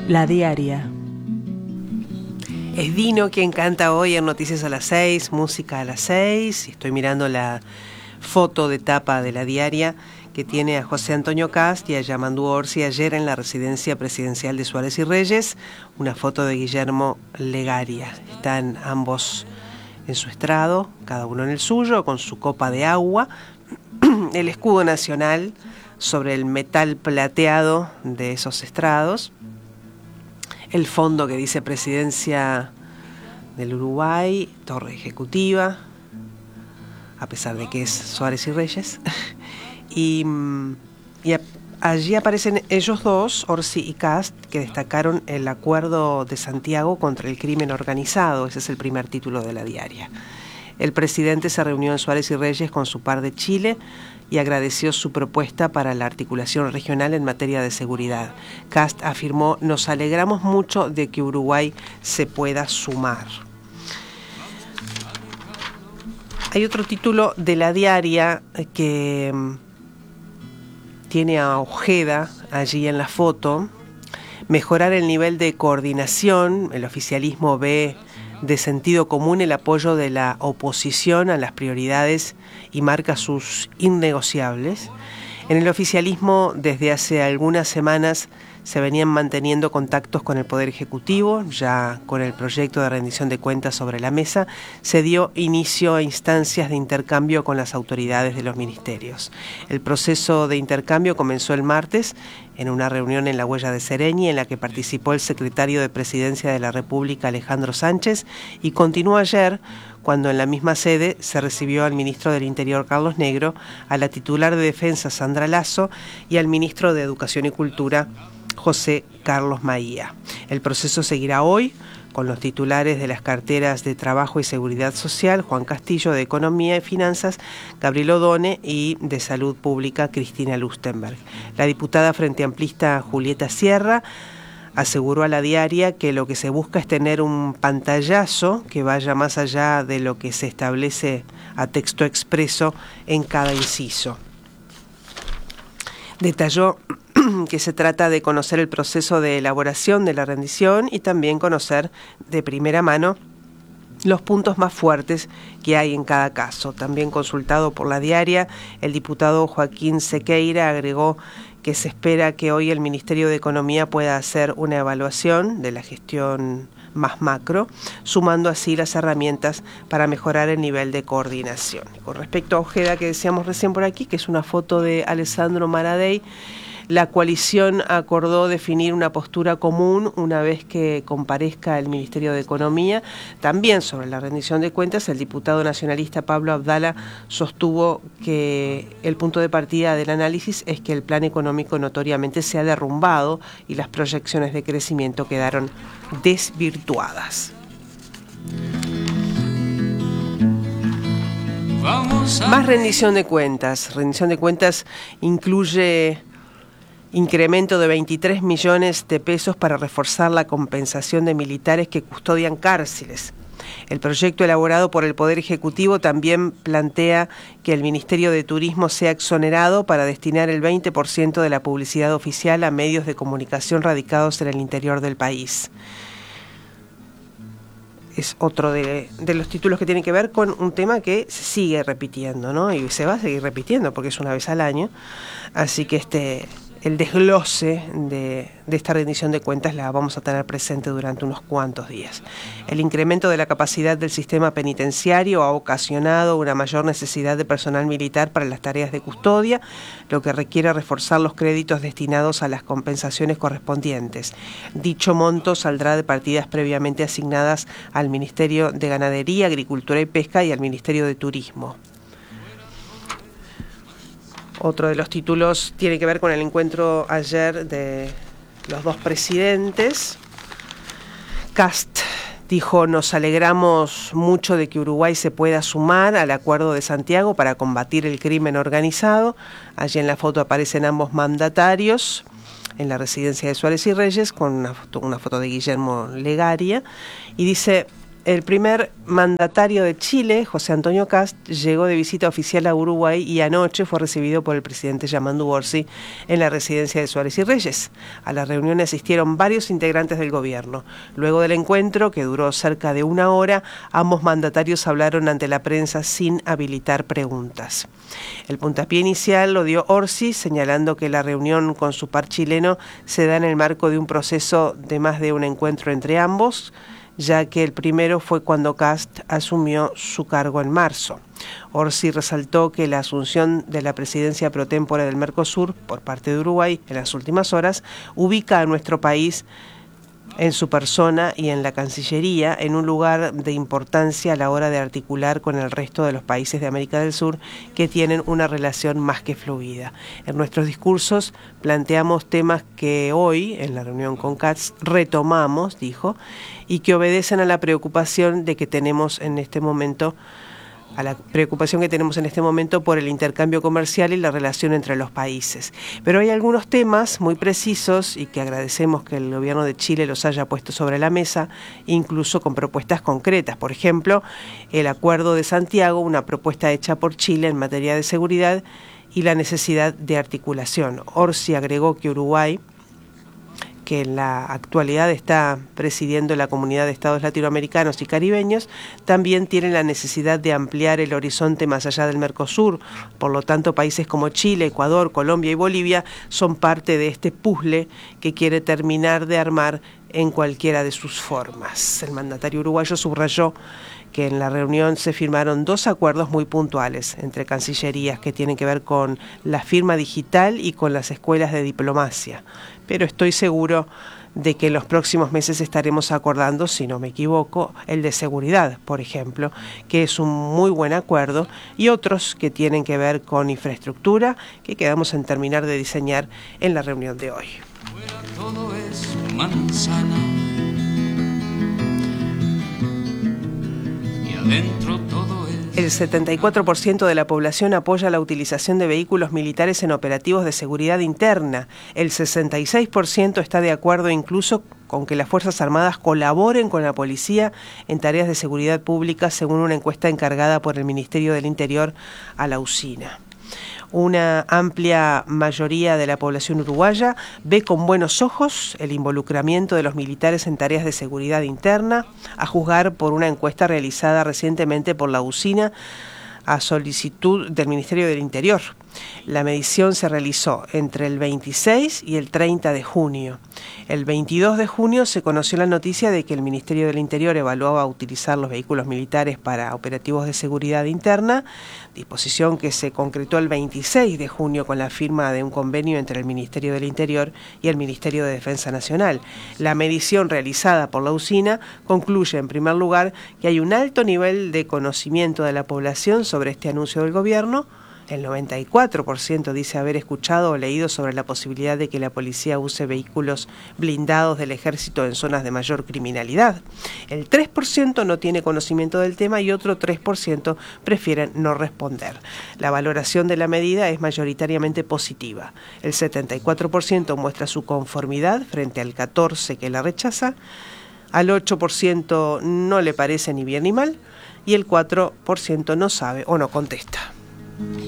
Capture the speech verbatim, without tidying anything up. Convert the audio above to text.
La Diaria. Es Dino quien canta hoy en Noticias a las seis, música a las seis. Estoy mirando la foto de tapa de La Diaria que tiene a José Antonio Cast y a Yamandu Orsi ayer en la residencia presidencial de Suárez y Reyes. Una foto de Guillermo Legaria. Están ambos en su estrado, cada uno en el suyo, con su copa de agua, el escudo nacional sobre el metal plateado de esos estrados, el fondo que dice Presidencia del Uruguay, Torre Ejecutiva, a pesar de que es Suárez y Reyes, y, y a, allí aparecen ellos dos, Orsi y Cast, que destacaron el acuerdo de Santiago contra el crimen organizado. Ese es el primer título de La Diaria. El presidente se reunió en Suárez y Reyes con su par de Chile y agradeció su propuesta para la articulación regional en materia de seguridad. Cast afirmó: nos alegramos mucho de que Uruguay se pueda sumar. Hay otro título de La Diaria que tiene a Ojeda allí en la foto. Mejorar el nivel de coordinación. El oficialismo ve de sentido común el apoyo de la oposición a las prioridades y marca sus innegociables. En el oficialismo, desde hace algunas semanas, se venían manteniendo contactos con el Poder Ejecutivo. Ya con el proyecto de rendición de cuentas sobre la mesa, se dio inicio a instancias de intercambio con las autoridades de los ministerios. El proceso de intercambio comenzó el martes en una reunión en la Huella de Sereñi, en la que participó el secretario de Presidencia de la República, Alejandro Sánchez, y continuó ayer, cuando en la misma sede se recibió al ministro del Interior, Carlos Negro, a la titular de Defensa, Sandra Lasso, y al ministro de Educación y Cultura, José Carlos Maía. El proceso seguirá hoy con los titulares de las carteras de Trabajo y Seguridad Social, Juan Castillo, de Economía y Finanzas, Gabriel Odone, y de Salud Pública, Cristina Lustenberg. La diputada Frente Amplista Julieta Sierra aseguró a La Diaria que lo que se busca es tener un pantallazo que vaya más allá de lo que se establece a texto expreso en cada inciso. Detalló que se trata de conocer el proceso de elaboración de la rendición y también conocer de primera mano los puntos más fuertes que hay en cada caso. También consultado por La Diaria, el diputado Joaquín Sequeira agregó que se espera que hoy el Ministerio de Economía pueda hacer una evaluación de la gestión más macro, sumando así las herramientas para mejorar el nivel de coordinación. Con respecto a Ojeda, que decíamos recién por aquí, que es una foto de Alessandro Maradei, la coalición acordó definir una postura común una vez que comparezca el Ministerio de Economía. También sobre la rendición de cuentas, el diputado nacionalista Pablo Abdala sostuvo que el punto de partida del análisis es que el plan económico notoriamente se ha derrumbado y las proyecciones de crecimiento quedaron desvirtuadas. Más rendición de cuentas. Rendición de cuentas incluye incremento de veintitrés millones de pesos para reforzar la compensación de militares que custodian cárceles. El proyecto elaborado por el Poder Ejecutivo también plantea que el Ministerio de Turismo sea exonerado para destinar el veinte por ciento de la publicidad oficial a medios de comunicación radicados en el interior del país. Es otro de, de los títulos que tienen que ver con un tema que se sigue repitiendo, ¿no? Y se va a seguir repitiendo porque es una vez al año. Así que este... el desglose de, de esta rendición de cuentas la vamos a tener presente durante unos cuantos días. El incremento de la capacidad del sistema penitenciario ha ocasionado una mayor necesidad de personal militar para las tareas de custodia, lo que requiere reforzar los créditos destinados a las compensaciones correspondientes. Dicho monto saldrá de partidas previamente asignadas al Ministerio de Ganadería, Agricultura y Pesca y al Ministerio de Turismo. Otro de los títulos tiene que ver con el encuentro ayer de los dos presidentes. Cast dijo: nos alegramos mucho de que Uruguay se pueda sumar al acuerdo de Santiago para combatir el crimen organizado. Allí en la foto aparecen ambos mandatarios en la residencia de Suárez y Reyes con una foto, una foto de Guillermo Legaria, y dice: El primer mandatario de Chile, José Antonio Kast, llegó de visita oficial a Uruguay y anoche fue recibido por el presidente Yamandu Orsi en la residencia de Suárez y Reyes. A la reunión asistieron varios integrantes del gobierno. Luego del encuentro, que duró cerca de una hora, ambos mandatarios hablaron ante la prensa sin habilitar preguntas. El puntapié inicial lo dio Orsi, señalando que la reunión con su par chileno se da en el marco de un proceso de más de un encuentro entre ambos, ya que el primero fue cuando Kast asumió su cargo en marzo. Orsi resaltó que la asunción de la presidencia pro tempore del Mercosur por parte de Uruguay en las últimas horas ubica a nuestro país en su persona y en la Cancillería en un lugar de importancia a la hora de articular con el resto de los países de América del Sur que tienen una relación más que fluida. En nuestros discursos planteamos temas que hoy, en la reunión con Kast, retomamos, dijo, y que obedecen a la preocupación de que tenemos en este momento a la preocupación que tenemos en este momento por el intercambio comercial y la relación entre los países. Pero hay algunos temas muy precisos y que agradecemos que el gobierno de Chile los haya puesto sobre la mesa, incluso con propuestas concretas. Por ejemplo, el Acuerdo de Santiago, una propuesta hecha por Chile en materia de seguridad y la necesidad de articulación. Orsi agregó que Uruguay, que en la actualidad está presidiendo la Comunidad de Estados Latinoamericanos y Caribeños, también tiene la necesidad de ampliar el horizonte más allá del Mercosur. Por lo tanto, países como Chile, Ecuador, Colombia y Bolivia son parte de este puzzle que quiere terminar de armar en cualquiera de sus formas. El mandatario uruguayo subrayó que en la reunión se firmaron dos acuerdos muy puntuales entre cancillerías que tienen que ver con la firma digital y con las escuelas de diplomacia. Pero estoy seguro de que en los próximos meses estaremos acordando, si no me equivoco, el de seguridad, por ejemplo, que es un muy buen acuerdo, y otros que tienen que ver con infraestructura, que quedamos en terminar de diseñar en la reunión de hoy. Fuera todo es manzana y adentro todo es... El setenta y cuatro por ciento de la población apoya la utilización de vehículos militares en operativos de seguridad interna. El sesenta y seis por ciento está de acuerdo incluso con que las Fuerzas Armadas colaboren con la policía en tareas de seguridad pública, según una encuesta encargada por el Ministerio del Interior a la UCINA. Una amplia mayoría de la población uruguaya ve con buenos ojos el involucramiento de los militares en tareas de seguridad interna, a juzgar por una encuesta realizada recientemente por la UCINA a solicitud del Ministerio del Interior. La medición se realizó entre el veintiséis y el treinta de junio. El veintidós de junio se conoció la noticia de que el Ministerio del Interior evaluaba utilizar los vehículos militares para operativos de seguridad interna, disposición que se concretó el veintiséis de junio con la firma de un convenio entre el Ministerio del Interior y el Ministerio de Defensa Nacional. La medición realizada por la UCINA concluye, en primer lugar, que hay un alto nivel de conocimiento de la población sobre este anuncio del gobierno. El noventa y cuatro por ciento dice haber escuchado o leído sobre la posibilidad de que la policía use vehículos blindados del ejército en zonas de mayor criminalidad. El tres por ciento no tiene conocimiento del tema y otro tres por ciento prefieren no responder. La valoración de la medida es mayoritariamente positiva. El setenta y cuatro por ciento muestra su conformidad frente al catorce por ciento que la rechaza, al ocho por ciento no le parece ni bien ni mal y el cuatro por ciento no sabe o no contesta.